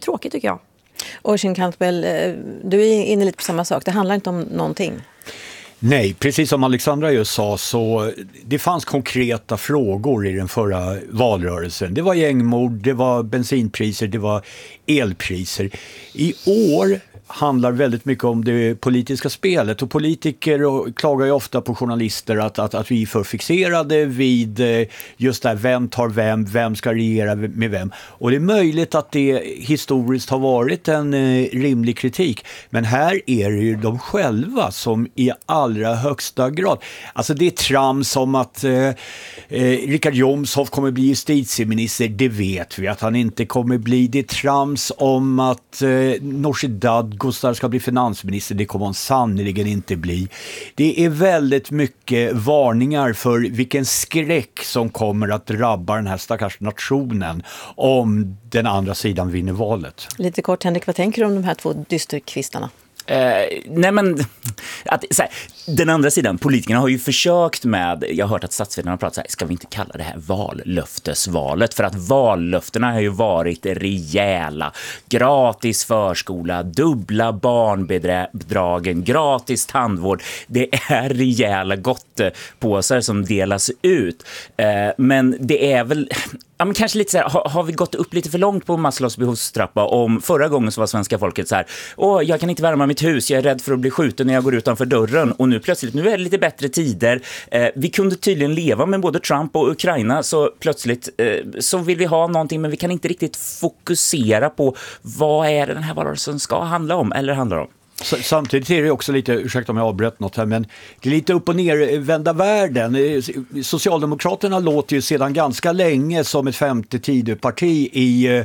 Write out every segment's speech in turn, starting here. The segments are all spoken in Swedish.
tråkigt tycker jag. Oisin Cantwell, du är inne lite på samma sak. Det handlar inte om någonting. Nej, precis som Alexandra just sa så det fanns konkreta frågor i den förra valrörelsen. Det var gängmord, det var bensinpriser, det var elpriser. I år handlar väldigt mycket om det politiska spelet och politiker klagar ju ofta på journalister att vi är för fixerade vid just där vem tar vem ska regera med vem. Och det är möjligt att det historiskt har varit en rimlig kritik, men här är det ju de själva som i allra högsta grad, alltså det är trams om att Richard Jomshof kommer bli justitieminister, det vet vi att han inte kommer bli. Det är trams om att Nooshi Dadgostar ska bli finansminister, det kommer hon sannoliken inte bli. Det är väldigt mycket varningar för vilken skräck som kommer att drabba den här stackars nationen om den andra sidan vinner valet. Lite kort, Henrik, vad tänker du om de här två dysterkvistarna? Nej men så här, den andra sidan, politikerna har ju försökt med, jag har hört att statsvetarna har pratat så här, ska vi inte kalla det här vallöftesvalet, för att vallöftena har ju varit rejäla, gratis förskola, dubbla barnbidragen, gratis tandvård, det är rejäla gottepåsar som delas ut, men det är väl men kanske lite så här, har vi gått upp lite för långt på Maslows behovstrappa? Om förra gången så var svenska folket så här, jag kan inte värma mitt hus, jag är rädd för att bli skjuten när jag går utanför dörren, och nu plötsligt, nu är det lite bättre tider, vi kunde tydligen leva med både Trump och Ukraina, så plötsligt så vill vi ha någonting, men vi kan inte riktigt fokusera på vad är det den här valrörelsen ska handla om eller handlar om. Samtidigt är det också lite, ursäkta om jag avbröt något här, men det är lite upp och ner vända världen. Socialdemokraterna låter ju sedan ganska länge som ett femte Tidöparti i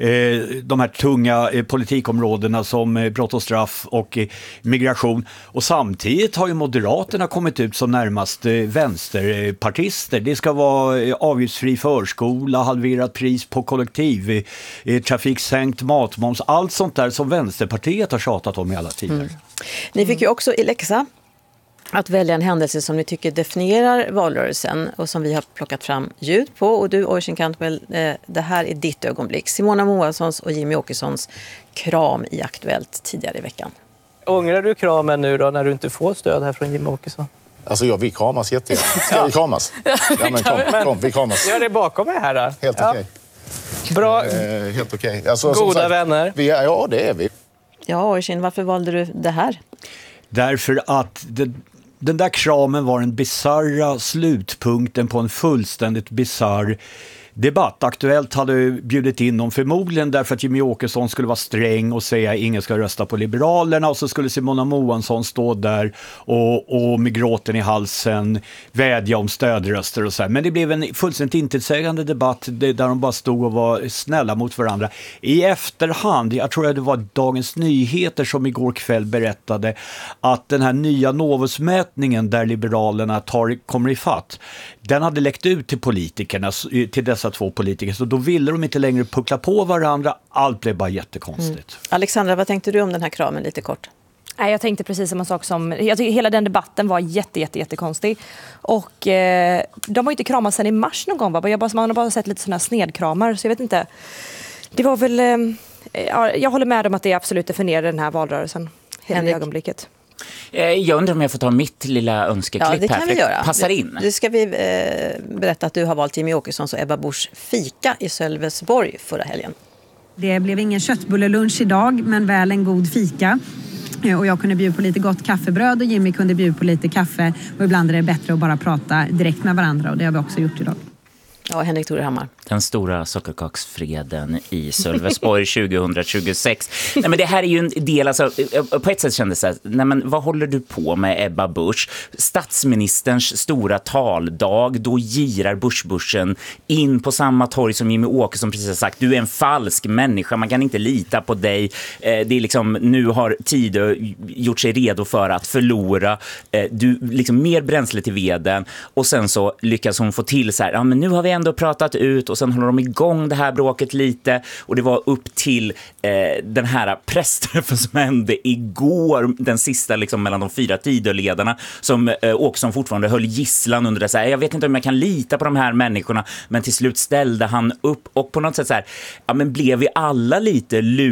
de här tunga politikområdena som brott och straff och migration. Och samtidigt har ju Moderaterna kommit ut som närmast vänsterpartister. Det ska vara avgiftsfri förskola, halverat pris på kollektiv, trafik, sänkt matmoms, allt sånt där som Vänsterpartiet har tjatat om i alla tider. Ni fick ju också i läxa att välja en händelse som ni tycker definierar valrörelsen och som vi har plockat fram ljud på. Och du, Oisin Cantwell, det här är ditt ögonblick. Simona Moassons och Jimmy Åkessons kram i Aktuellt tidigare i veckan. Ångrar du kramen nu då när du inte får stöd här från Jimmy Åkesson? Alltså vi kramas jättegärna. Ska vi kramas? Ja men kom, vi kramas. Gör det bakom mig här då. Helt okej. Bra. Helt okej. Alltså, goda vänner. Ja, det är vi. Ja, Oisin, varför valde du det här? Därför att den där kramen var den bizarra slutpunkten på en fullständigt bizarr debatt. Aktuellt hade bjudit in dem förmodligen därför att Jimmy Åkesson skulle vara sträng och säga ingen ska rösta på Liberalerna, och så skulle Simona Moansson stå där och med gråten i halsen vädja om stödröster och så här. Men det blev en fullständigt intetsägande debatt där de bara stod och var snälla mot varandra. I efterhand, jag tror att det var Dagens Nyheter som igår kväll berättade att den här nya Novusmätningen där Liberalerna kommer i fatt, den hade läckt ut till politikerna, till dessa två politiker, så då ville de inte längre puckla på varandra. Allt blev bara jättekonstigt. Alexandra, vad tänkte du om den här kramen lite kort? Nej, jag tänkte precis samma sak som... Jag tycker hela den debatten var jättekonstig. Och de har inte kramat sedan i mars någon gång. Man har bara sett lite sådana snedkramar, så jag vet inte. Det var väl... jag håller med om att det absolut definierar den här valrörelsen. Hela ögonblicket. Jag undrar om jag får ta mitt lilla önskeklipp här. Ja, det kan vi göra. Passar in. Nu ska vi berätta att du har valt Jimmy Åkessons och Ebba Buschs fika i Sölvesborg förra helgen. Det blev ingen köttbullelunch idag, men väl en god fika. Och jag kunde bjuda på lite gott kaffebröd och Jimmy kunde bjuda på lite kaffe. Och ibland är det bättre att bara prata direkt med varandra, och det har vi också gjort idag. Ja, Henrik Torehammar. Den stora sockerkaksfreden i Sölvesborg 2026. Nej, men det här är ju en del, alltså, på ett sätt kändes det så här, nej men vad håller du på med, Ebba Busch? Statsministerns stora taldag, då girar Buschen in på samma torg som Jimmy Åkesson precis har sagt. Du är en falsk människa, man kan inte lita på dig. Det är liksom, nu har Tidö gjort sig redo för att förlora. Du liksom mer bränsle till veden, och sen så lyckas hon få till så här, ja men nu har vi ändå pratat ut, och sen håller de igång det här bråket lite, och det var upp till den här pressträffen som hände igår, den sista liksom mellan de 4 Tidöledarna, som Åkesson fortfarande höll gisslan under det så här, jag vet inte om jag kan lita på de här människorna, men till slut ställde han upp, och på något sätt så här, ja men blev vi alla lite